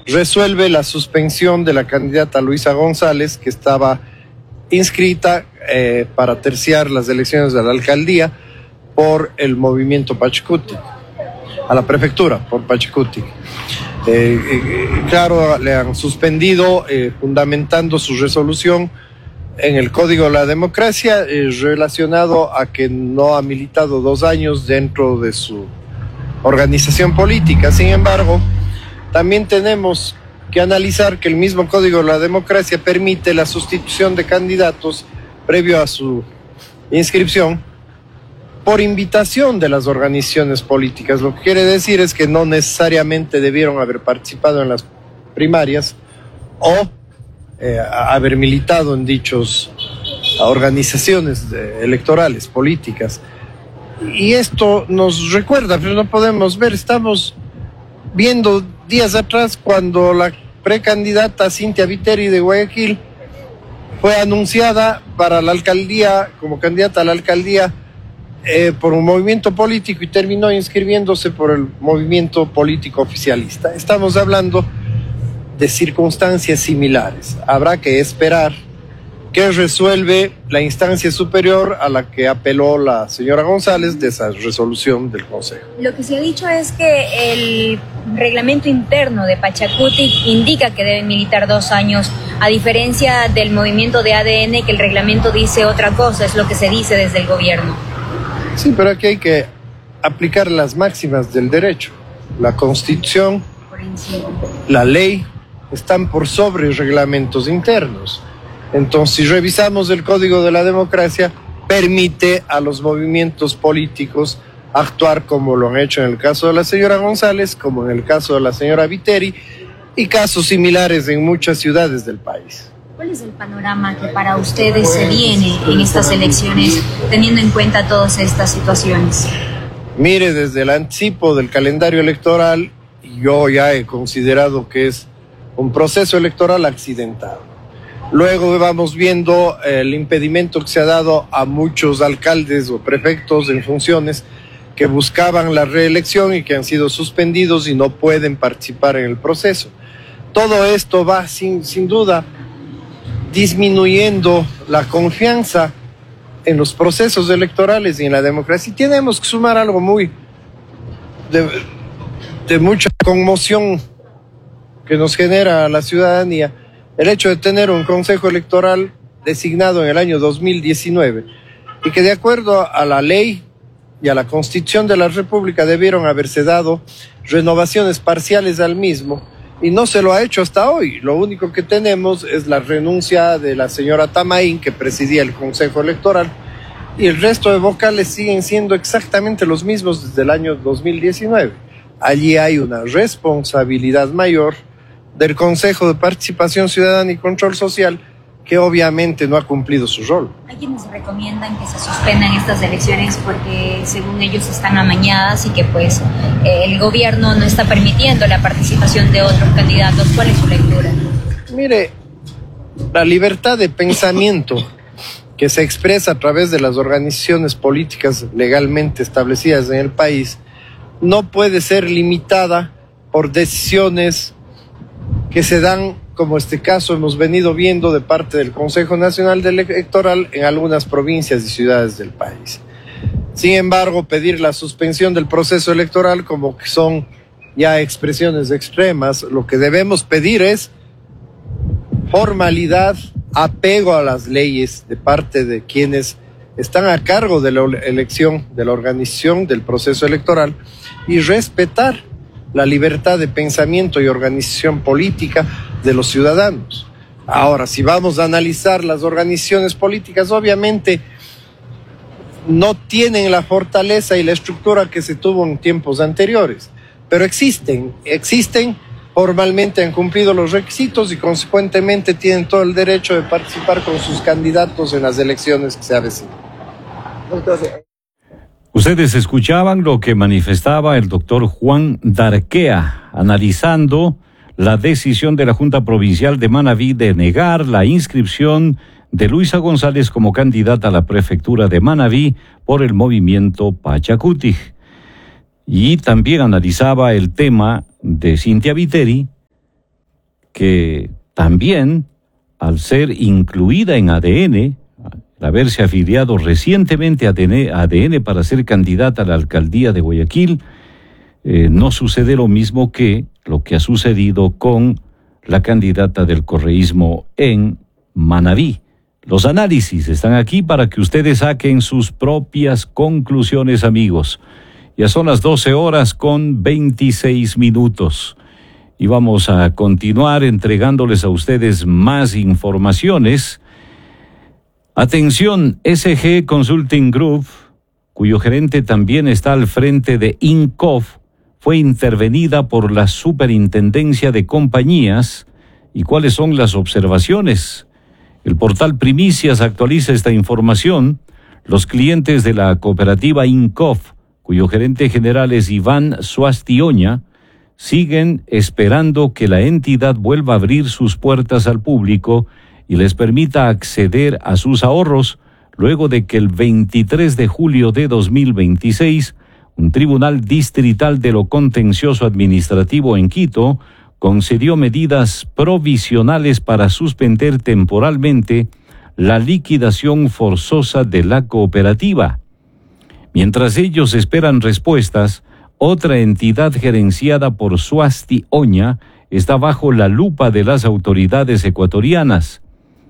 resuelve la suspensión de la candidata Luisa González, que estaba inscrita para terciar las elecciones de la alcaldía por el movimiento Pachacutic, a la prefectura por Pachacutic. Claro, le han suspendido fundamentando su resolución en el Código de la Democracia relacionado a que no ha militado 2 años dentro de su organización política. Sin embargo, también tenemos que analizar que el mismo Código de la Democracia permite la sustitución de candidatos previo a su inscripción por invitación de las organizaciones políticas. Lo que quiere decir es que no necesariamente debieron haber participado en las primarias o haber militado en dichas organizaciones electorales, políticas. Y esto nos recuerda, pero no podemos ver, estamos viendo días atrás cuando la precandidata Cynthia Viteri de Guayaquil fue anunciada para la alcaldía, como candidata a la alcaldía, por un movimiento político y terminó inscribiéndose por el movimiento político oficialista. Estamos hablando de circunstancias similares. Habrá que esperar qué resuelve la instancia superior a la que apeló la señora González de esa resolución del Consejo. Lo que se ha dicho es que el reglamento interno de Pachacutic indica que deben militar 2 años, a diferencia del movimiento de ADN, que el reglamento dice otra cosa, es lo que se dice desde el gobierno. Sí, pero aquí hay que aplicar las máximas del derecho. La Constitución, la ley, están por sobre reglamentos internos. Entonces, si revisamos el Código de la Democracia, permite a los movimientos políticos actuar como lo han hecho en el caso de la señora González, como en el caso de la señora Viteri, y casos similares en muchas ciudades del país. ¿Cuál es el panorama que para ustedes se viene en estas elecciones, teniendo en cuenta todas estas situaciones? Mire, desde el anticipo del calendario electoral, yo ya he considerado que es un proceso electoral accidentado. Luego vamos viendo el impedimento que se ha dado a muchos alcaldes o prefectos en funciones que buscaban la reelección y que han sido suspendidos y no pueden participar en el proceso. Todo esto va sin duda disminuyendo la confianza en los procesos electorales y en la democracia. Y tenemos que sumar algo muy de mucha conmoción que nos genera a la ciudadanía, el hecho de tener un consejo electoral designado en el año 2019 y que de acuerdo a la ley y a la Constitución de la República debieron haberse dado renovaciones parciales al mismo, y no se lo ha hecho hasta hoy. Lo único que tenemos es la renuncia de la señora Tamaín, que presidía el Consejo Electoral, y el resto de vocales siguen siendo exactamente los mismos desde el año 2019. Allí hay una responsabilidad mayor del Consejo de Participación Ciudadana y Control Social, que obviamente no ha cumplido su rol. Hay quienes recomiendan que se suspendan estas elecciones porque según ellos están amañadas y que pues el gobierno no está permitiendo la participación de otros candidatos. ¿Cuál es su lectura? Mire, la libertad de pensamiento que se expresa a través de las organizaciones políticas legalmente establecidas en el país no puede ser limitada por decisiones que se dan, como este caso hemos venido viendo de parte del Consejo Nacional Electoral en algunas provincias y ciudades del país. Sin embargo, pedir la suspensión del proceso electoral como que son ya expresiones extremas. Lo que debemos pedir es formalidad, apego a las leyes de parte de quienes están a cargo de la elección, de la organización del proceso electoral, y respetar la libertad de pensamiento y organización política de los ciudadanos. Ahora, si vamos a analizar las organizaciones políticas, obviamente no tienen la fortaleza y la estructura que se tuvo en tiempos anteriores, pero existen, formalmente han cumplido los requisitos y consecuentemente tienen todo el derecho de participar con sus candidatos en las elecciones que se avecinan. Ustedes escuchaban lo que manifestaba el doctor Juan Darquea, analizando la decisión de la Junta Provincial de Manabí de negar la inscripción de Luisa González como candidata a la prefectura de Manabí por el movimiento Pachacutic. Y también analizaba el tema de Cynthia Viteri, que también, al ser incluida en ADN, al haberse afiliado recientemente a ADN para ser candidata a la alcaldía de Guayaquil, no sucede lo mismo que lo que ha sucedido con la candidata del correísmo en Manabí. Los análisis están aquí para que ustedes saquen sus propias conclusiones, amigos. Ya son las 12:26. Y vamos a continuar entregándoles a ustedes más informaciones. Atención, SG Consulting Group, cuyo gerente también está al frente de INCOF, fue intervenida por la Superintendencia de Compañías. ¿Y cuáles son las observaciones? El portal Primicias actualiza esta información. Los clientes de la cooperativa INCOF, cuyo gerente general es Iván Suastioña, siguen esperando que la entidad vuelva a abrir sus puertas al público y les permita acceder a sus ahorros, luego de que el 23 de julio de 2026, un tribunal distrital de lo contencioso administrativo en Quito concedió medidas provisionales para suspender temporalmente la liquidación forzosa de la cooperativa. Mientras ellos esperan respuestas, otra entidad gerenciada por Suastioña está bajo la lupa de las autoridades ecuatorianas.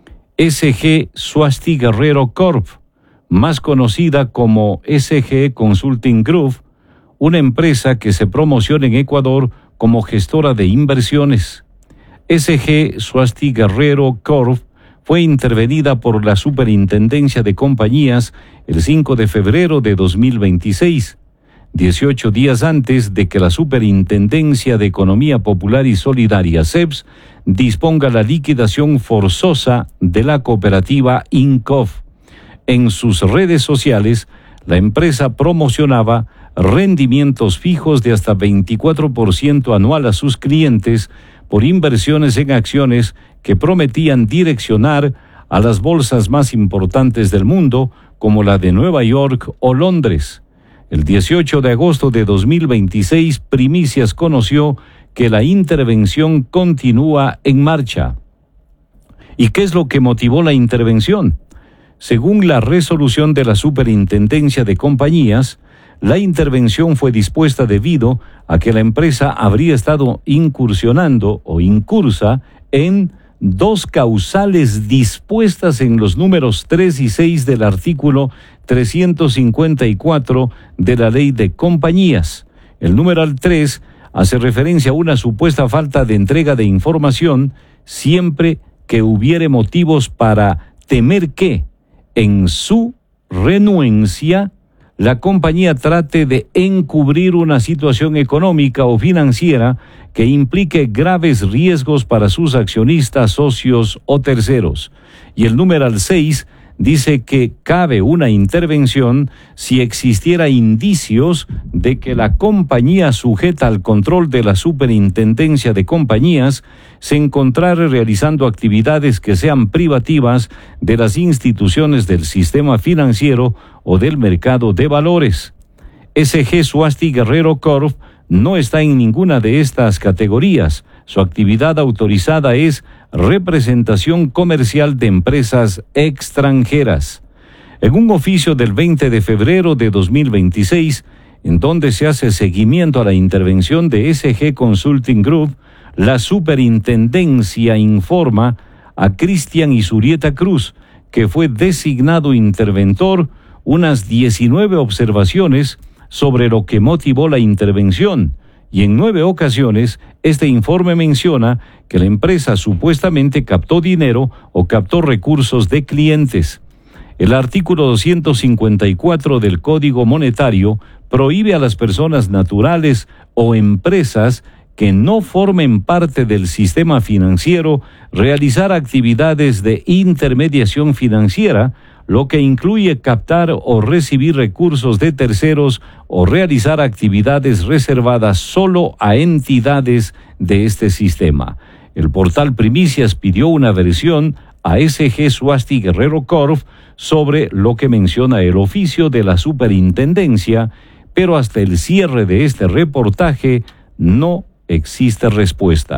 SG Suasti Guerrero Corp, más conocida como SG Consulting Group, una empresa que se promociona en Ecuador como gestora de inversiones. SG Suasti Guerrero Corp fue intervenida por la Superintendencia de Compañías el 5 de febrero de 2026, 18 días antes de que la Superintendencia de Economía Popular y Solidaria, SEPS, disponga la liquidación forzosa de la cooperativa INCOF. En sus redes sociales, la empresa promocionaba rendimientos fijos de hasta 24% anual a sus clientes por inversiones en acciones que prometían direccionar a las bolsas más importantes del mundo, como la de Nueva York o Londres. El 18 de agosto de 2026, Primicias conoció que la intervención continúa en marcha. ¿Y qué es lo que motivó la intervención? Según la resolución de la Superintendencia de Compañías, la intervención fue dispuesta debido a que la empresa habría estado incursionando o incursa en dos causales dispuestas en los números 3 y 6 del artículo 354 de la Ley de Compañías. El numeral 3 hace referencia a una supuesta falta de entrega de información siempre que hubiere motivos para temer que, en su renuencia, la compañía trate de encubrir una situación económica o financiera que implique graves riesgos para sus accionistas, socios o terceros. Y el numeral 6 dice que cabe una intervención si existiera indicios de que la compañía sujeta al control de la Superintendencia de Compañías se encontrara realizando actividades que sean privativas de las instituciones del sistema financiero o del mercado de valores. SG Suasti Guerrero Corp no está en ninguna de estas categorías. Su actividad autorizada es representación comercial de empresas extranjeras. En un oficio del 20 de febrero de 2026, en donde se hace seguimiento a la intervención de SG Consulting Group, la superintendencia informa a Cristian Isurieta Cruz, que fue designado interventor, unas 19 observaciones sobre lo que motivó la intervención, y en 9 ocasiones este informe menciona que la empresa supuestamente captó dinero o captó recursos de clientes. El artículo 254 del Código Monetario prohíbe a las personas naturales o empresas que no formen parte del sistema financiero realizar actividades de intermediación financiera, lo que incluye captar o recibir recursos de terceros o realizar actividades reservadas solo a entidades de este sistema. El portal Primicias pidió una versión a SG Suasti Guerrero Corp sobre lo que menciona el oficio de la superintendencia, pero hasta el cierre de este reportaje no existe respuesta.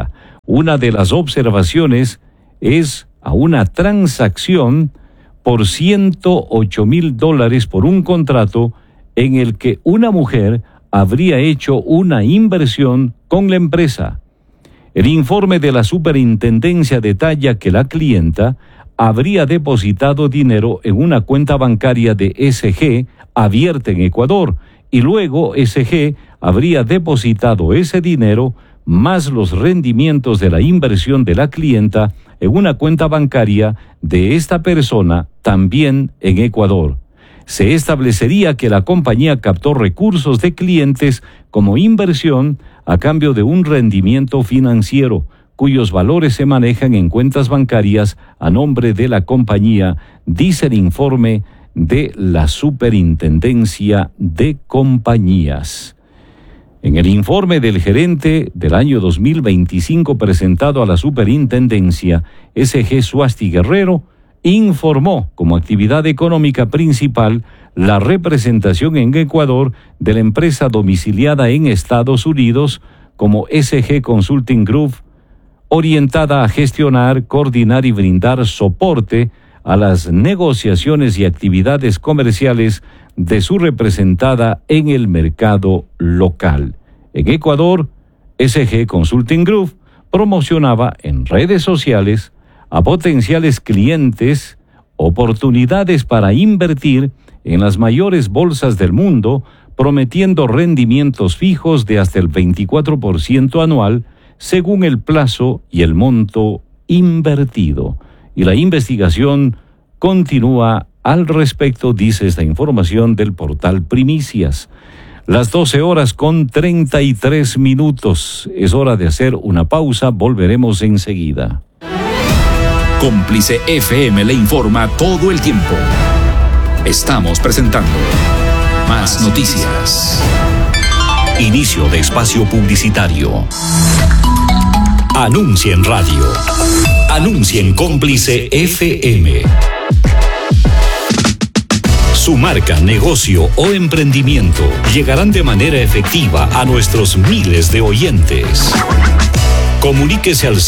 Una de las observaciones es a una transacción por $108,000 por un contrato en el que una mujer habría hecho una inversión con la empresa. El informe de la superintendencia detalla que la clienta habría depositado dinero en una cuenta bancaria de SG abierta en Ecuador y luego SG habría depositado ese dinero más los rendimientos de la inversión de la clienta en una cuenta bancaria de esta persona también en Ecuador. Se establecería que la compañía captó recursos de clientes como inversión a cambio de un rendimiento financiero, cuyos valores se manejan en cuentas bancarias a nombre de la compañía, dice el informe de la Superintendencia de Compañías. En el informe del gerente del año 2025 presentado a la Superintendencia, SG Suasti Guerrero informó como actividad económica principal la representación en Ecuador de la empresa domiciliada en Estados Unidos como SG Consulting Group, orientada a gestionar, coordinar y brindar soporte a las negociaciones y actividades comerciales de su representada en el mercado local. En Ecuador, SG Consulting Group promocionaba en redes sociales a potenciales clientes oportunidades para invertir en las mayores bolsas del mundo, prometiendo rendimientos fijos de hasta el 24% anual según el plazo y el monto invertido. Y la investigación continúa al respecto, dice esta información del portal Primicias. Las 12:33. Es hora de hacer una pausa, volveremos enseguida. Cómplice FM le informa todo el tiempo. Estamos presentando Más Noticias. Inicio de espacio publicitario. Anuncia en radio. Anuncia en Cómplice FM. Su marca, negocio o emprendimiento llegarán de manera efectiva a nuestros miles de oyentes. Comuníquese al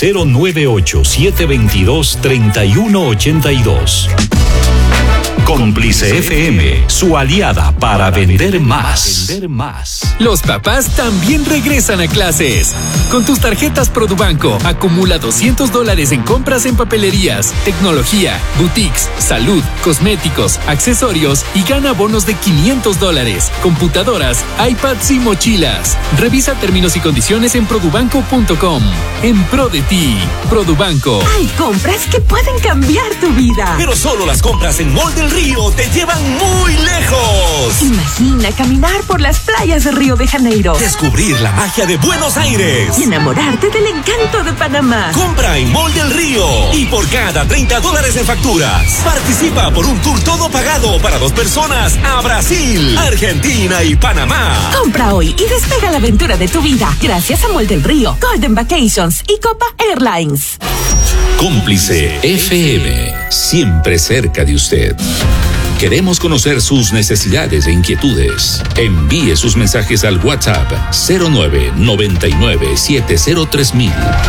098-722-3182. Cómplice FM, su aliada para vender más. Los papás también regresan a clases. Con tus tarjetas Produbanco, acumula $200 en compras en papelerías, tecnología, boutiques, salud, cosméticos, accesorios y gana bonos de $500, computadoras, iPads y mochilas. Revisa términos y condiciones en produbanco.com. En pro de ti, Produbanco. Hay compras que pueden cambiar tu vida. Pero solo las compras en Mall del Río te llevan muy lejos. Imagina caminar por las playas de Río de Janeiro, descubrir la magia de Buenos Aires y enamorarte del encanto de Panamá. Compra en Mall del Río y por cada $30 en facturas participa por un tour todo pagado para 2 personas a Brasil, Argentina y Panamá. Compra hoy y despega la aventura de tu vida gracias a Mall del Río, Golden Vacations y Copa Airlines. Cómplice FM, siempre cerca de usted. Queremos conocer sus necesidades e inquietudes. Envíe sus mensajes al WhatsApp 0999703000.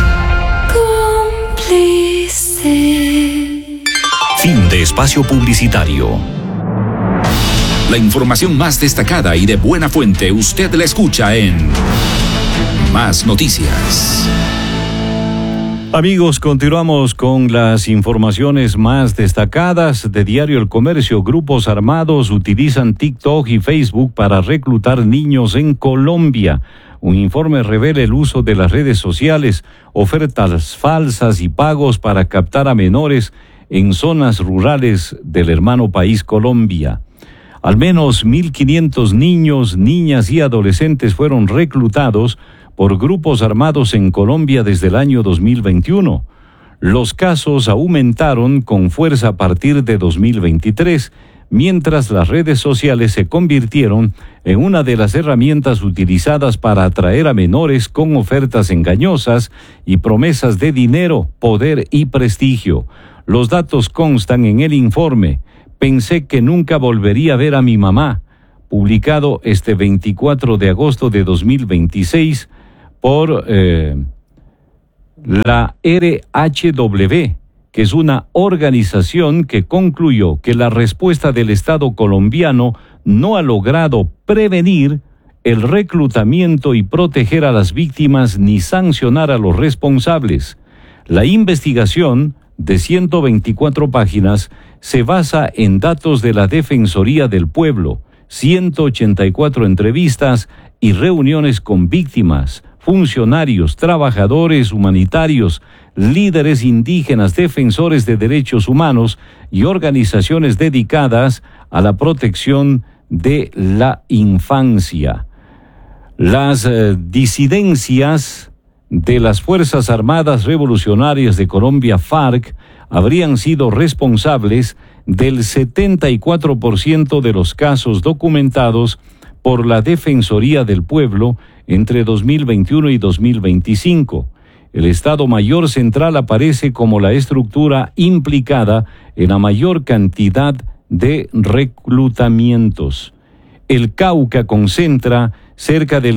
Cómplice. Fin de espacio publicitario. La información más destacada y de buena fuente usted la escucha en Más Noticias. Amigos, continuamos con las informaciones más destacadas de Diario El Comercio. Grupos armados utilizan TikTok y Facebook para reclutar niños en Colombia. Un informe revela el uso de las redes sociales, ofertas falsas y pagos para captar a menores en zonas rurales del hermano país Colombia. Al menos 1.500 niños, niñas y adolescentes fueron reclutados por grupos armados en Colombia desde el año 2021. Los casos aumentaron con fuerza a partir de 2023, mientras las redes sociales se convirtieron en una de las herramientas utilizadas para atraer a menores con ofertas engañosas y promesas de dinero, poder y prestigio. Los datos constan en el informe Pensé que nunca volvería a ver a mi mamá, publicado este 24 de agosto de 2026 por la RHW, que es una organización que concluyó que la respuesta del Estado colombiano no ha logrado prevenir el reclutamiento y proteger a las víctimas ni sancionar a los responsables. La investigación, de 124 páginas, se basa en datos de la Defensoría del Pueblo, 184 entrevistas y reuniones con víctimas, funcionarios, trabajadores humanitarios, líderes indígenas, defensores de derechos humanos y organizaciones dedicadas a la protección de la infancia. Las disidencias de las Fuerzas Armadas Revolucionarias de Colombia, FARC, habrían sido responsables del 74% de los casos documentados por la Defensoría del Pueblo entre 2021 y 2025. El Estado Mayor Central aparece como la estructura implicada en la mayor cantidad de reclutamientos. El Cauca concentra cerca del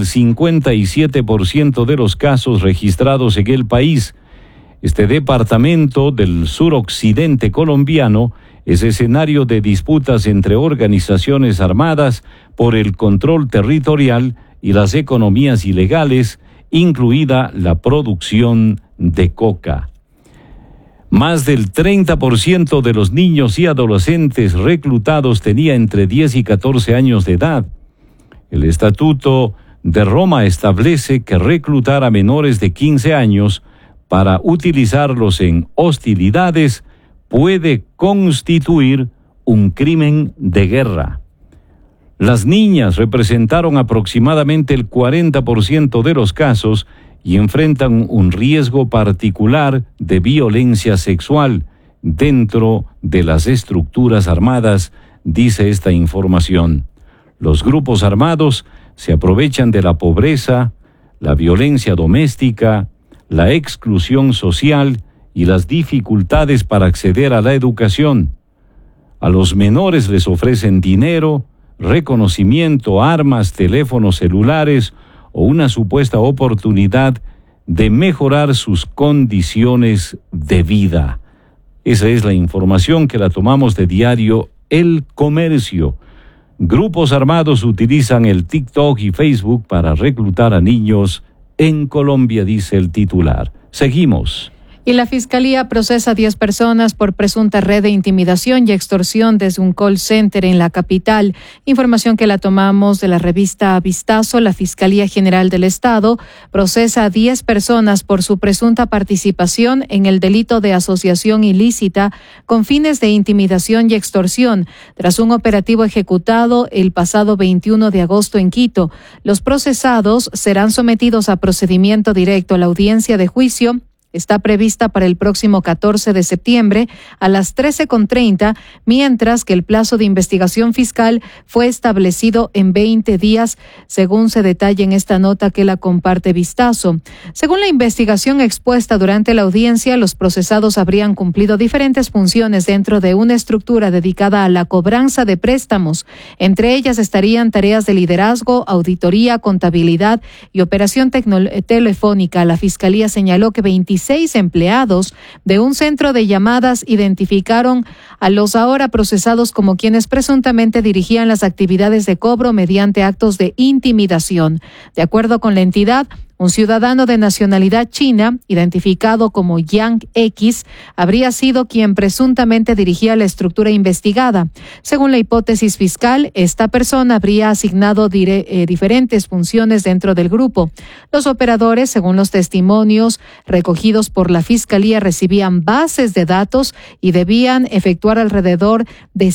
57% de los casos registrados en el país. Este departamento del suroccidente colombiano es escenario de disputas entre organizaciones armadas por el control territorial y las economías ilegales, incluida la producción de coca. Más del 30% de los niños y adolescentes reclutados tenía entre 10 y 14 años de edad. El Estatuto de Roma establece que reclutar a menores de 15 años para utilizarlos en hostilidades puede constituir un crimen de guerra. Las niñas representaron aproximadamente el 40% de los casos y enfrentan un riesgo particular de violencia sexual dentro de las estructuras armadas, dice esta información. Los grupos armados se aprovechan de la pobreza, la violencia doméstica, la exclusión social y las dificultades para acceder a la educación. A los menores les ofrecen dinero, reconocimiento, armas, teléfonos celulares o una supuesta oportunidad de mejorar sus condiciones de vida. Esa es la información que la tomamos de diario El Comercio. Grupos armados utilizan el TikTok y Facebook para reclutar a niños en Colombia, dice el titular. Seguimos. Y la Fiscalía procesa a 10 personas por presunta red de intimidación y extorsión desde un call center en la capital. Información que la tomamos de la revista Vistazo. La Fiscalía General del Estado procesa a 10 personas por su presunta participación en el delito de asociación ilícita con fines de intimidación y extorsión, tras un operativo ejecutado el pasado 21 de agosto en Quito. Los procesados serán sometidos a procedimiento directo. La audiencia de juicio está prevista para el próximo 14 de septiembre a las 13:30, mientras que el plazo de investigación fiscal fue establecido en 20 días, según se detalla en esta nota que la comparte Vistazo. Según la investigación expuesta durante la audiencia, los procesados habrían cumplido diferentes funciones dentro de una estructura dedicada a la cobranza de préstamos. Entre ellas estarían tareas de liderazgo, auditoría, contabilidad y operación telefónica. La Fiscalía señaló que 26 empleados de un centro de llamadas identificaron a los ahora procesados como quienes presuntamente dirigían las actividades de cobro mediante actos de intimidación. De acuerdo con la entidad, un ciudadano de nacionalidad china, identificado como Yang X, habría sido quien presuntamente dirigía la estructura investigada. Según la hipótesis fiscal, esta persona habría asignado diferentes funciones dentro del grupo. Los operadores, según los testimonios recogidos por la Fiscalía, recibían bases de datos y debían efectuar alrededor de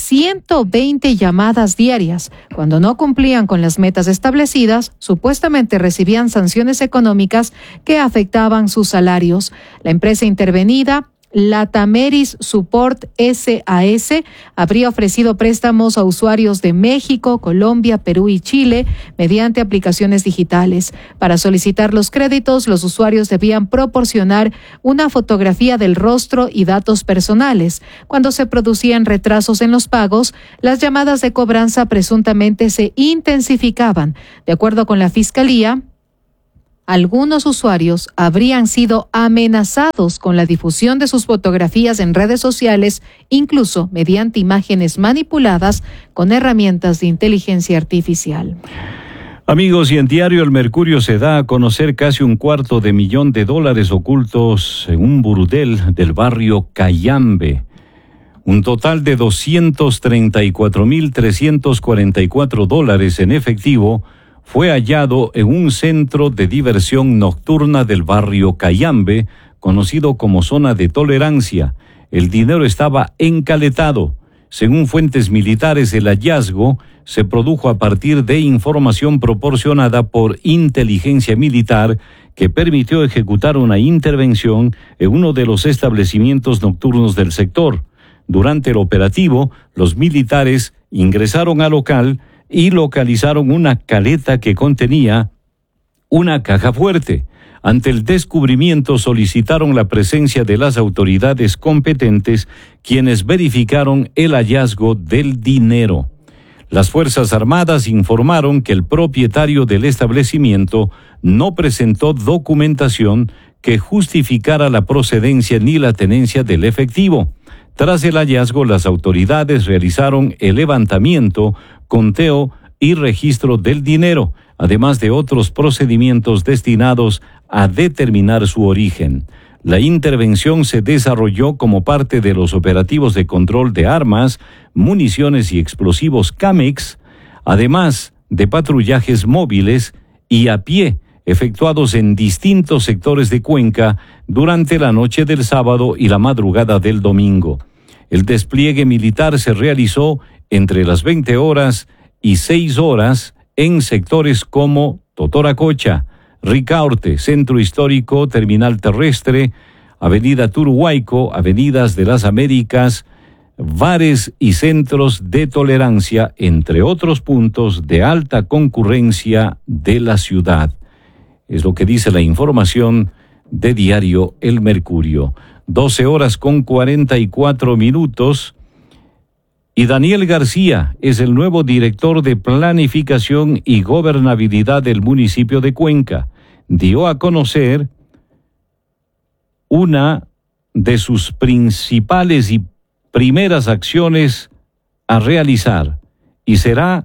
120 llamadas diarias. Cuando no cumplían con las metas establecidas, supuestamente recibían sanciones económicas que afectaban sus salarios. La empresa intervenida, la Tameris Support SAS, habría ofrecido préstamos a usuarios de México, Colombia, Perú y Chile mediante aplicaciones digitales. Para solicitar los créditos, los usuarios debían proporcionar una fotografía del rostro y datos personales. Cuando se producían retrasos en los pagos, las llamadas de cobranza presuntamente se intensificaban. De acuerdo con la Fiscalía, algunos usuarios habrían sido amenazados con la difusión de sus fotografías en redes sociales, incluso mediante imágenes manipuladas con herramientas de inteligencia artificial. Amigos, y en Diario El Mercurio se da a conocer casi $250,000 ocultos en un burdel del barrio Cayambe. Un total de $234,344 en efectivo fue hallado en un centro de diversión nocturna del barrio Cayambe, conocido como zona de tolerancia. El dinero estaba encaletado. Según fuentes militares, el hallazgo se produjo a partir de información proporcionada por inteligencia militar que permitió ejecutar una intervención en uno de los establecimientos nocturnos del sector. Durante el operativo, los militares ingresaron al local y localizaron una caleta que contenía una caja fuerte. Ante el descubrimiento solicitaron la presencia de las autoridades competentes, quienes verificaron el hallazgo del dinero. Las Fuerzas Armadas informaron que el propietario del establecimiento no presentó documentación que justificara la procedencia ni la tenencia del efectivo. Tras el hallazgo, las autoridades realizaron el levantamiento, conteo y registro del dinero, además de otros procedimientos destinados a determinar su origen. La intervención se desarrolló como parte de los operativos de control de armas, municiones y explosivos CAMEX, además de patrullajes móviles y a pie, efectuados en distintos sectores de Cuenca durante la noche del sábado y la madrugada del domingo. El despliegue militar se realizó entre las 20 horas y 6 horas en sectores como Totoracocha, Ricaurte, Centro Histórico, Terminal Terrestre, Avenida Turhuayco, Avenidas de las Américas, bares y centros de tolerancia, entre otros puntos de alta concurrencia de la ciudad. Es lo que dice la información de Diario El Mercurio. 12:44. Y Daniel García es el nuevo director de Planificación y Gobernabilidad del municipio de Cuenca. Dio a conocer una de sus principales y primeras acciones a realizar, y será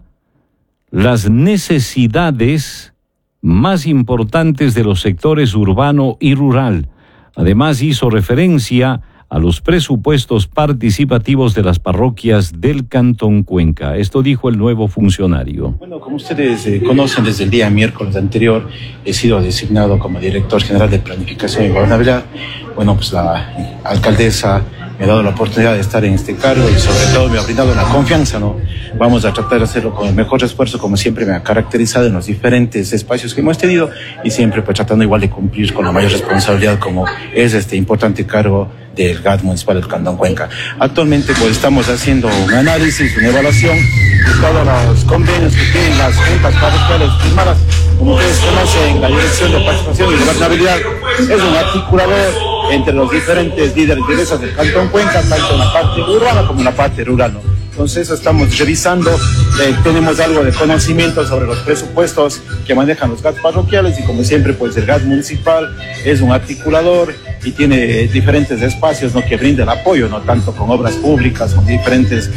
las necesidades más importantes de los sectores urbano y rural. Además, hizo referencia a los presupuestos participativos de las parroquias del Cantón Cuenca. Esto dijo el nuevo funcionario. Bueno, como ustedes conocen, desde el día miércoles anterior he sido designado como director general de Planificación y Gobernabilidad. Bueno, pues la alcaldesa me ha dado la oportunidad de estar en este cargo y sobre todo me ha brindado la confianza, ¿no? Vamos a tratar de hacerlo con el mejor esfuerzo, como siempre me ha caracterizado en los diferentes espacios que hemos tenido, y siempre pues tratando igual de cumplir con la mayor responsabilidad como es este importante cargo del GAT municipal del Cantón Cuenca. Actualmente pues estamos haciendo un análisis, una evaluación de todos los convenios que tienen las juntas parroquiales firmadas. Como ustedes conocen, la Dirección de Participación y Gobernabilidad es un articulador entre los diferentes líderes de lideresas del Cantón Cuenca, tanto en la parte urbana como en la parte rural, ¿no? Entonces estamos revisando, tenemos algo de conocimiento sobre los presupuestos que manejan los GAT parroquiales, y como siempre pues el GAT municipal es un articulador y tiene diferentes espacios, ¿no?, que brinda el apoyo, no tanto con obras públicas, con diferentes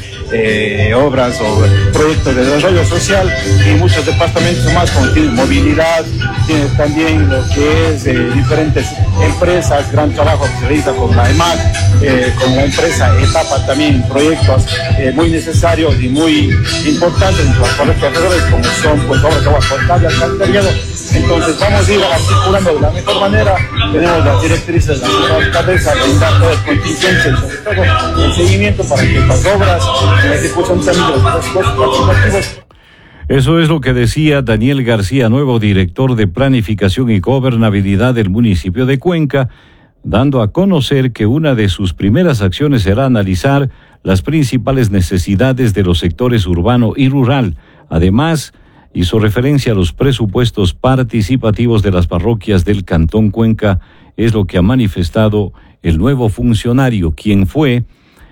obras o proyectos de desarrollo social, y muchos departamentos más, como tiene movilidad, tiene también lo que es diferentes empresas, gran trabajo que se realiza con la EMAC, con la empresa Etapa, también proyectos muy necesarios y muy importantes en las parroquias rurales, como son pues obras de agua potable, alcantarillado. Entonces vamos a ir articulando de la mejor manera. Tenemos las directrices de la señora alcaldesa, brindar toda la contingencia y sobre todo el seguimiento para que las obras en la ejecución también de los presupuestos participativos. Eso es lo que decía Daniel García, nuevo director de Planificación y Gobernabilidad del municipio de Cuenca, dando a conocer que una de sus primeras acciones será analizar las principales necesidades de los sectores urbano y rural. Además, hizo referencia a los presupuestos participativos de las parroquias del Cantón Cuenca. Es lo que ha manifestado el nuevo funcionario, quien fue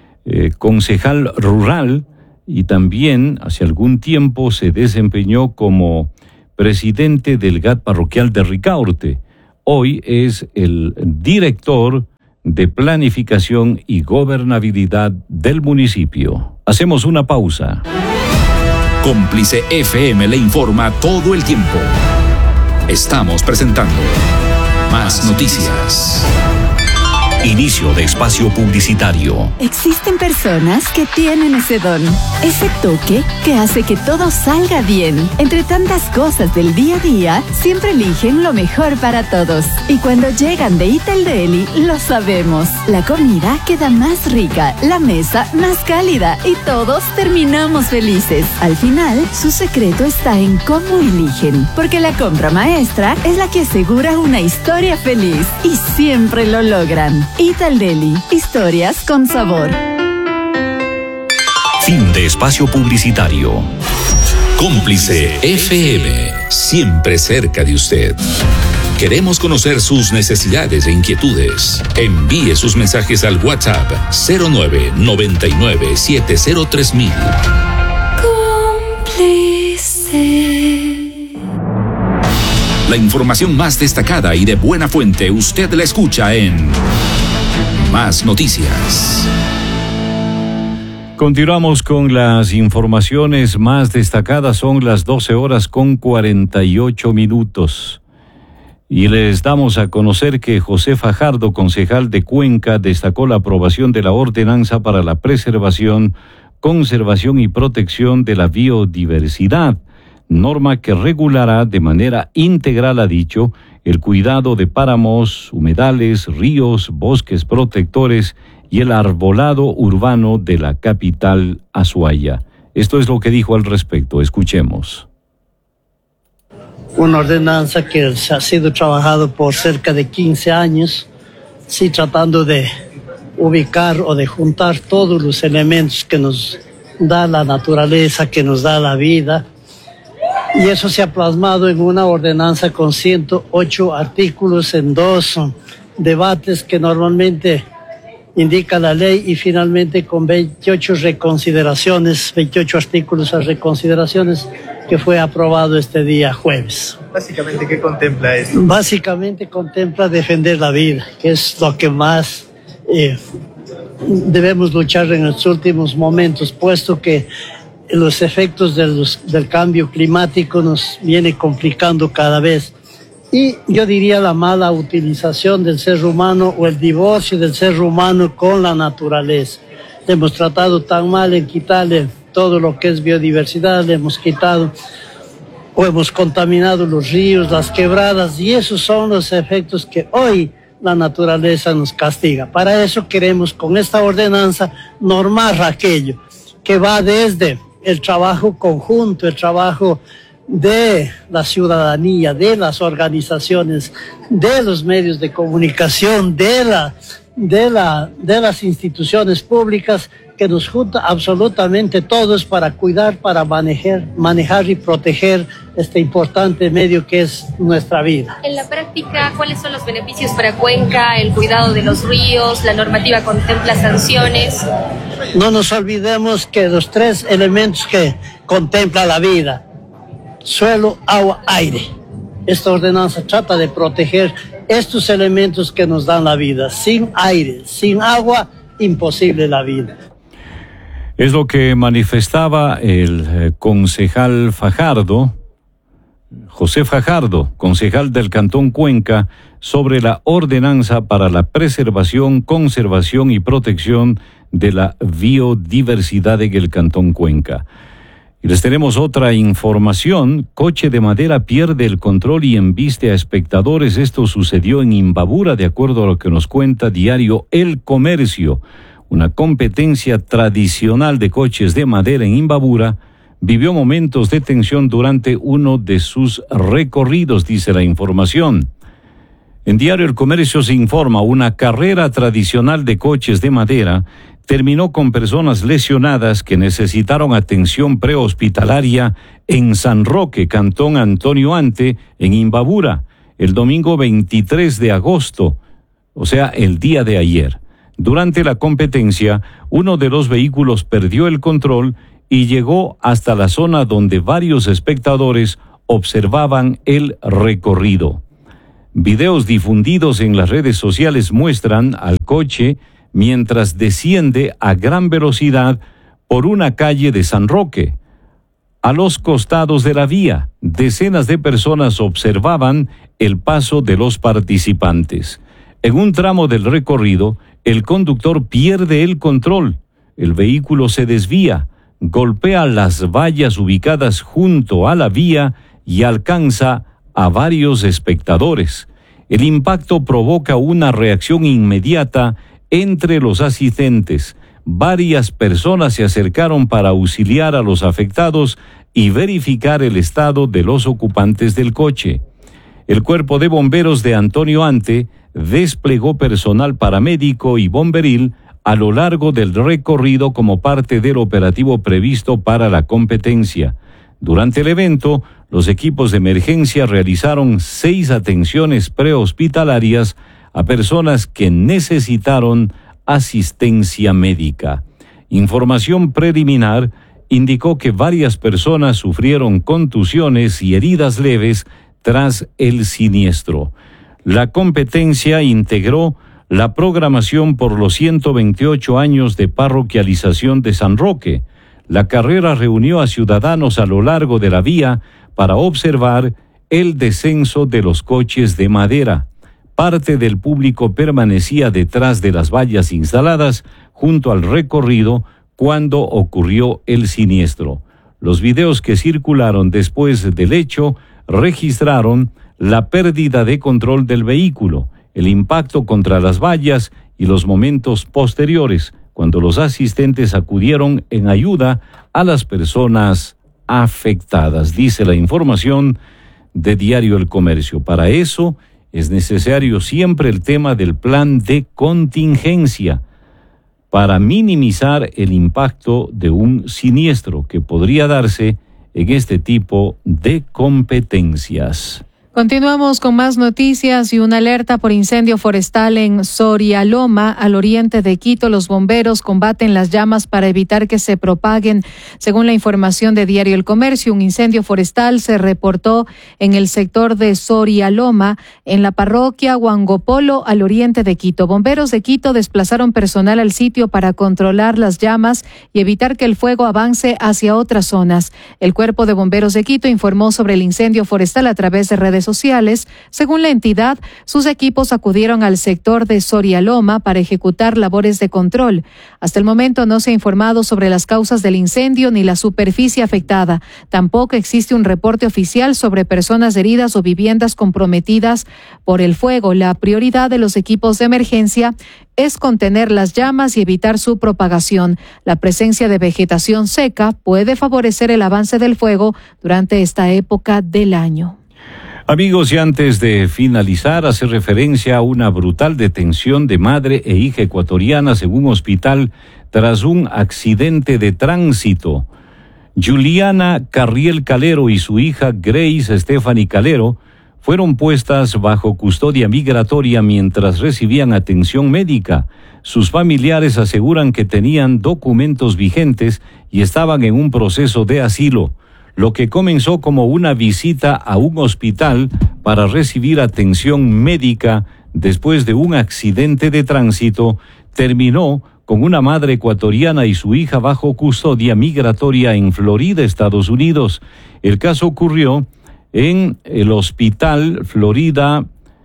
concejal rural y también hace algún tiempo se desempeñó como presidente del GAT parroquial de Ricaurte. Hoy es el director de Planificación y Gobernabilidad del municipio. Hacemos una pausa. Cómplice FM le informa todo el tiempo. Estamos presentando Más Noticias. Inicio de espacio publicitario. Existen personas que tienen ese don, ese toque que hace que todo salga bien. Entre tantas cosas del día a día, siempre eligen lo mejor para todos. Y cuando llegan de Ital Deli, lo sabemos. La comida queda más rica, la mesa más cálida y todos terminamos felices. Al final, su secreto está en cómo eligen. Porque la compra maestra es la que asegura una historia feliz. Y siempre lo logran. Ital Deli, historias con sabor. Fin de espacio publicitario. Cómplice FM, siempre cerca de usted. Queremos conocer sus necesidades e inquietudes. Envíe sus mensajes al WhatsApp 0999703000. Cómplice. La información más destacada y de buena fuente usted la escucha en Más Noticias. Continuamos con las informaciones más destacadas. Son las 12:48. Y les damos a conocer que José Fajardo, concejal de Cuenca, destacó la aprobación de la ordenanza para la preservación, conservación y protección de la biodiversidad, norma que regulará de manera integral, ha dicho, el cuidado de páramos, humedales, ríos, bosques protectores y el arbolado urbano de la capital Azuaya. Esto es lo que dijo al respecto. Escuchemos. Una ordenanza que ha sido trabajado por cerca de 15 años, sí, tratando de ubicar o de juntar todos los elementos que nos da la naturaleza, que nos da la vida. Y eso se ha plasmado en una ordenanza con 108 artículos en 2 debates que normalmente indica la ley, y finalmente con 28 reconsideraciones, 28 artículos a reconsideraciones, que fue aprobado este día jueves. Básicamente, ¿qué contempla esto? Básicamente contempla defender la vida, que es lo que más debemos luchar en los últimos momentos, puesto que los efectos del cambio climático nos viene complicando cada vez. Y yo diría la mala utilización del ser humano o el divorcio del ser humano con la naturaleza. Hemos tratado tan mal en quitarle todo lo que es biodiversidad, le hemos quitado o hemos contaminado los ríos, las quebradas, y esos son los efectos que hoy la naturaleza nos castiga. Para eso queremos con esta ordenanza normar aquello que va desde el trabajo conjunto, el trabajo de la ciudadanía, de las organizaciones, de los medios de comunicación, de las instituciones públicas, que nos junta absolutamente todos para cuidar, para manejar y proteger este importante medio que es nuestra vida. En la práctica, ¿cuáles son los beneficios para Cuenca? El cuidado de los ríos, la normativa contempla sanciones. No nos olvidemos que los 3 elementos que contempla la vida: suelo, agua, aire. Esta ordenanza trata de proteger estos elementos que nos dan la vida. Sin aire, sin agua, imposible la vida. Es lo que manifestaba el concejal Fajardo, José Fajardo, concejal del Cantón Cuenca, sobre la ordenanza para la preservación, conservación y protección de la biodiversidad en el Cantón Cuenca. Y les tenemos otra información. Coche de madera pierde el control y embiste a espectadores. Esto sucedió en Imbabura, de acuerdo a lo que nos cuenta diario El Comercio. Una competencia tradicional de coches de madera en Imbabura vivió momentos de tensión durante uno de sus recorridos, dice la información. En diario El Comercio se informa: una carrera tradicional de coches de madera terminó con personas lesionadas que necesitaron atención prehospitalaria en San Roque, Cantón Antonio Ante, en Imbabura, el domingo 23 de agosto, o sea, el día de ayer. Durante la competencia, uno de los vehículos perdió el control y llegó hasta la zona donde varios espectadores observaban el recorrido. Videos difundidos en las redes sociales muestran al coche mientras desciende a gran velocidad por una calle de San Roque. A los costados de la vía, decenas de personas observaban el paso de los participantes. En un tramo del recorrido, el conductor pierde el control. El vehículo se desvía, golpea las vallas ubicadas junto a la vía y alcanza a varios espectadores. El impacto provoca una reacción inmediata entre los asistentes. Varias personas se acercaron para auxiliar a los afectados y verificar el estado de los ocupantes del coche. El Cuerpo de Bomberos de Antonio Ante desplegó personal paramédico y bomberil a lo largo del recorrido como parte del operativo previsto para la competencia. Durante el evento, los equipos de emergencia realizaron 6 atenciones prehospitalarias a personas que necesitaron asistencia médica. Información preliminar indicó que varias personas sufrieron contusiones y heridas leves tras el siniestro. La competencia integró la programación por los 128 años de parroquialización de San Roque. La carrera reunió a ciudadanos a lo largo de la vía para observar el descenso de los coches de madera. Parte del público permanecía detrás de las vallas instaladas junto al recorrido cuando ocurrió el siniestro. Los videos que circularon después del hecho registraron la pérdida de control del vehículo, el impacto contra las vallas y los momentos posteriores, cuando los asistentes acudieron en ayuda a las personas afectadas, dice la información de Diario El Comercio. Para eso es necesario siempre el tema del plan de contingencia para minimizar el impacto de un siniestro que podría darse en este tipo de competencias. Continuamos con más noticias y una alerta por incendio forestal en Sorialoma, al oriente de Quito. Los bomberos combaten las llamas para evitar que se propaguen. Según la información de Diario El Comercio, un incendio forestal se reportó en el sector de Sorialoma, en la parroquia Huangopolo, al oriente de Quito. Bomberos de Quito desplazaron personal al sitio para controlar las llamas y evitar que el fuego avance hacia otras zonas. El Cuerpo de Bomberos de Quito informó sobre el incendio forestal a través de redes sociales. Según la entidad, sus equipos acudieron al sector de Sorialoma para ejecutar labores de control. Hasta el momento no se ha informado sobre las causas del incendio ni la superficie afectada. Tampoco existe un reporte oficial sobre personas heridas o viviendas comprometidas por el fuego. La prioridad de los equipos de emergencia es contener las llamas y evitar su propagación. La presencia de vegetación seca puede favorecer el avance del fuego durante esta época del año. Amigos, y antes de finalizar, hace referencia a una brutal detención de madre e hija ecuatorianas en un hospital tras un accidente de tránsito. Juliana Carriel Calero y su hija Grace Stephanie Calero fueron puestas bajo custodia migratoria mientras recibían atención médica. Sus familiares aseguran que tenían documentos vigentes y estaban en un proceso de asilo. Lo que comenzó como una visita a un hospital para recibir atención médica después de un accidente de tránsito terminó con una madre ecuatoriana y su hija bajo custodia migratoria en Florida, Estados Unidos. El caso ocurrió en el hospital Florida,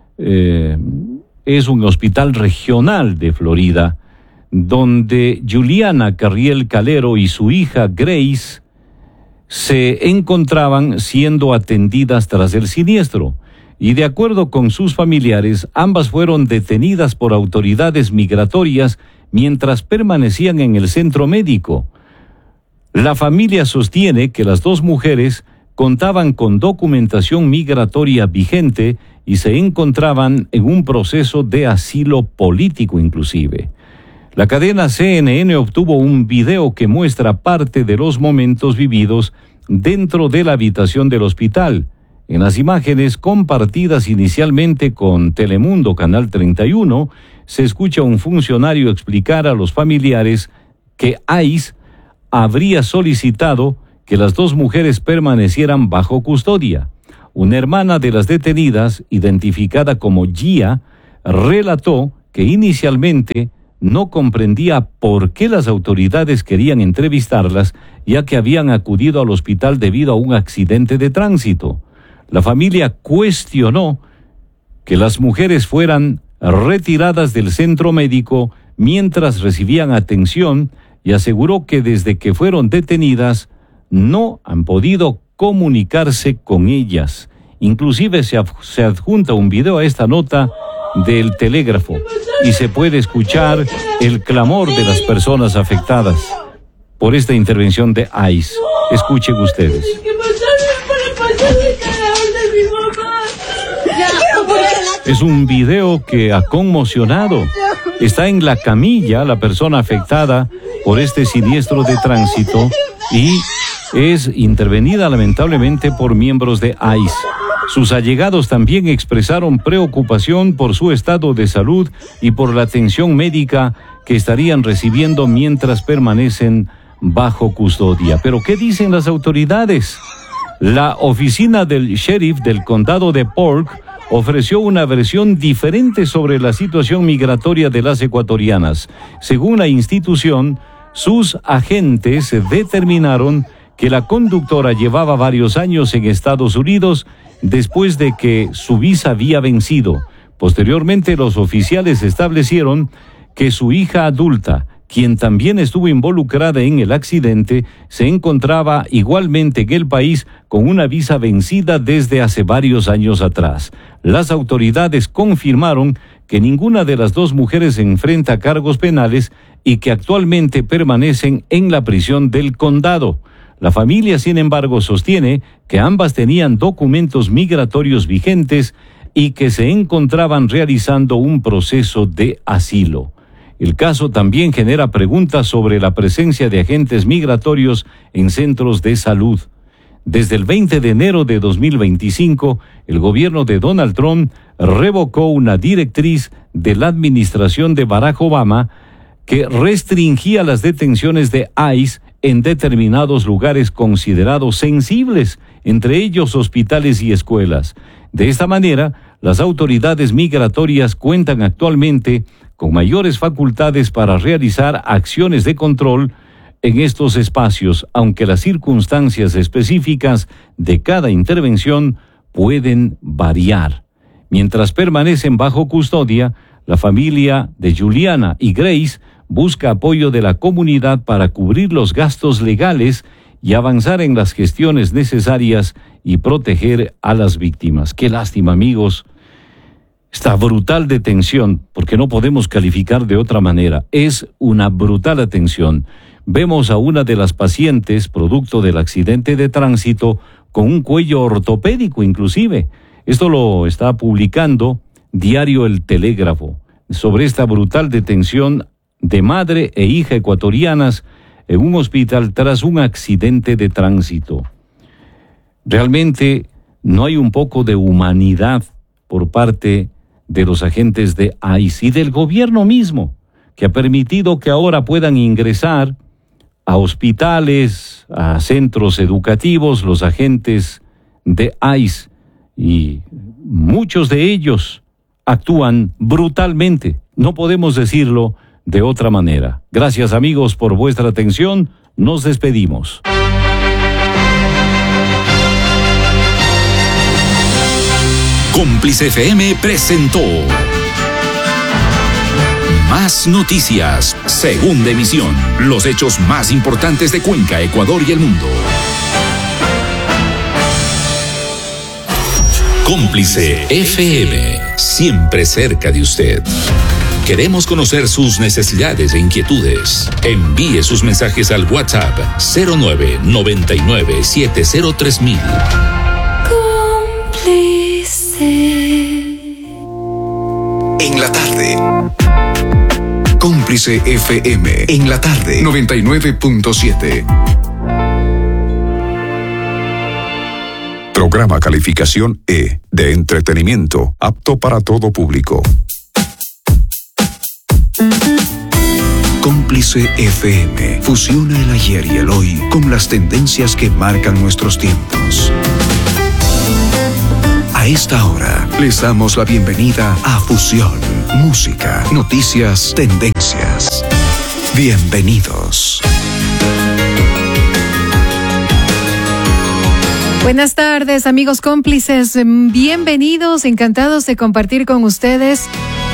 es un hospital regional de Florida, donde Juliana Carriel Calero y su hija Grace se encontraban siendo atendidas tras el siniestro, y de acuerdo con sus familiares, ambas fueron detenidas por autoridades migratorias mientras permanecían en el centro médico. La familia sostiene que las dos mujeres contaban con documentación migratoria vigente y se encontraban en un proceso de asilo político inclusive. La cadena CNN obtuvo un video que muestra parte de los momentos vividos dentro de la habitación del hospital. En las imágenes compartidas inicialmente con Telemundo Canal 31, se escucha a un funcionario explicar a los familiares que ICE habría solicitado que las dos mujeres permanecieran bajo custodia. una hermana de las detenidas, identificada como Gia, relató que inicialmente no comprendía por qué las autoridades querían entrevistarlas, ya que habían acudido al hospital debido a un accidente de tránsito. La familia cuestionó que las mujeres fueran retiradas del centro médico mientras recibían atención y aseguró que desde que fueron detenidas no han podido comunicarse con ellas. Inclusive se adjunta un video a esta nota del Telégrafo y se puede escuchar el clamor de las personas afectadas por esta intervención de ICE. Escuchen ustedes. Es un video que ha conmocionado. Está en la camilla la persona afectada por este siniestro de tránsito y es intervenida lamentablemente por miembros de ICE. Sus allegados también expresaron preocupación por su estado de salud y por la atención médica que estarían recibiendo mientras permanecen bajo custodia. ¿Pero qué dicen las autoridades? La oficina del sheriff del condado de Polk ofreció una versión diferente sobre la situación migratoria de las ecuatorianas. Según la institución, sus agentes determinaron que la conductora llevaba varios años en Estados Unidos después de que su visa había vencido. Posteriormente, los oficiales establecieron que su hija adulta, quien también estuvo involucrada en el accidente, se encontraba igualmente en el país con una visa vencida desde hace varios años atrás. Las autoridades confirmaron que ninguna de las dos mujeres enfrenta cargos penales y que actualmente permanecen en la prisión del condado. La familia, sin embargo, sostiene que ambas tenían documentos migratorios vigentes y que se encontraban realizando un proceso de asilo. El caso también genera preguntas sobre la presencia de agentes migratorios en centros de salud. Desde el 20 de enero de 2025, el gobierno de Donald Trump revocó una directriz de la administración de Barack Obama que restringía las detenciones de ICE en determinados lugares considerados sensibles, entre ellos hospitales y escuelas. De esta manera, las autoridades migratorias cuentan actualmente con mayores facultades para realizar acciones de control en estos espacios, aunque las circunstancias específicas de cada intervención pueden variar. Mientras permanecen bajo custodia, la familia de Juliana y Grace busca apoyo de la comunidad para cubrir los gastos legales y avanzar en las gestiones necesarias y proteger a las víctimas. Qué lástima, amigos. Esta brutal detención, porque no podemos calificar de otra manera, es una brutal detención. Vemos a una de las pacientes, producto del accidente de tránsito, con un cuello ortopédico inclusive. Esto lo está publicando Diario El Telégrafo, sobre esta brutal detención de madre e hija ecuatorianas en un hospital tras un accidente de tránsito. Realmente no hay un poco de humanidad por parte de los agentes de ICE y del gobierno mismo, que ha permitido que ahora puedan ingresar a hospitales, a centros educativos, los agentes de ICE, y muchos de ellos actúan brutalmente. No podemos decirlo de otra manera. Gracias, amigos, por vuestra atención. Nos despedimos. Cómplice FM presentó Más Noticias, segunda emisión. Los hechos más importantes de Cuenca, Ecuador y el mundo. Cómplice FM, siempre cerca de usted. Queremos conocer sus necesidades e inquietudes. Envíe sus mensajes al WhatsApp 0999703000. En la tarde. Cómplice FM. En la tarde. 99.7. Programa calificación E, de entretenimiento, apto para todo público. Cómplice FM fusiona el ayer y el hoy con las tendencias que marcan nuestros tiempos. A esta hora les damos la bienvenida a Fusión, música, noticias, tendencias. Bienvenidos. Buenas tardes, amigos cómplices. Bienvenidos, encantados de compartir con ustedes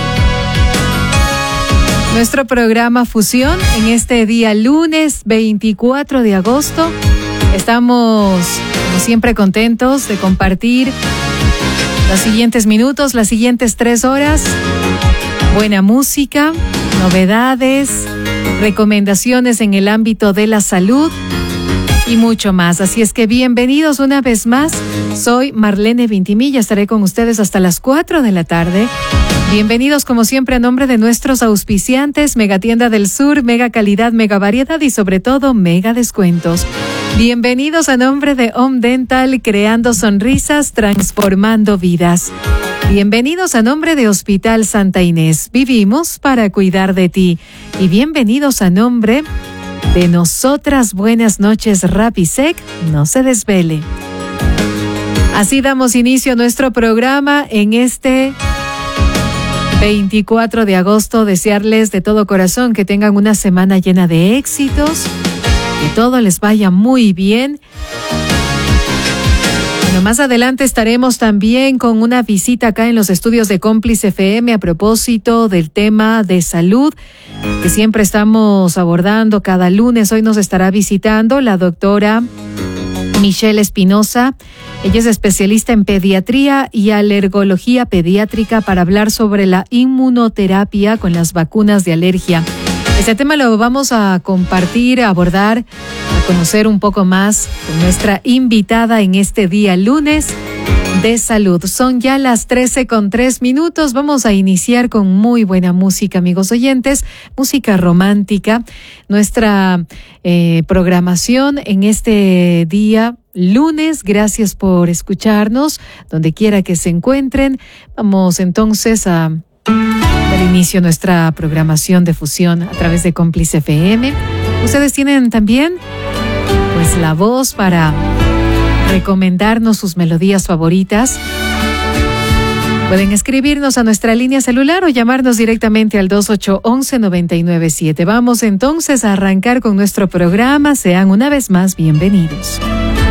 nuestro programa Fusión en este día lunes 24 de agosto. Estamos, como siempre, contentos de compartir los siguientes minutos, las siguientes 3 horas. Buena música, novedades, recomendaciones en el ámbito de la salud y mucho más. Así es que bienvenidos una vez más. Soy Marlene Vintimilla, estaré con ustedes hasta las 4 de la tarde. Bienvenidos como siempre a nombre de nuestros auspiciantes, Mega Tienda del Sur, mega calidad, mega variedad y sobre todo mega descuentos. Bienvenidos a nombre de Home Dental, creando sonrisas, transformando vidas. Bienvenidos a nombre de Hospital Santa Inés, vivimos para cuidar de ti. Y bienvenidos a nombre de Nosotras Buenas Noches Rapisec, no se desvele. Así damos inicio a nuestro programa en este 24 de agosto. Desearles de todo corazón que tengan una semana llena de éxitos, que todo les vaya muy bien. Bueno, más adelante estaremos también con una visita acá en los estudios de Cómplice FM a propósito del tema de salud que siempre estamos abordando cada lunes. Hoy nos estará visitando la doctora Michelle Espinosa. Ella es especialista en pediatría y alergología pediátrica para hablar sobre la inmunoterapia con las vacunas de alergia. Este tema lo vamos a compartir, a abordar, a conocer un poco más con nuestra invitada en este día lunes de salud. Son ya las 13:03. Vamos a iniciar con muy buena música, amigos oyentes, música romántica. Nuestra programación en este día lunes. Gracias por escucharnos, donde quiera que se encuentren. Vamos entonces a dar inicio a nuestra programación de Fusión a través de Cómplice FM. Ustedes tienen también pues la voz para recomendarnos sus melodías favoritas. Pueden escribirnos a nuestra línea celular o llamarnos directamente al 2811-997. Vamos entonces a arrancar con nuestro programa. Sean una vez más bienvenidos.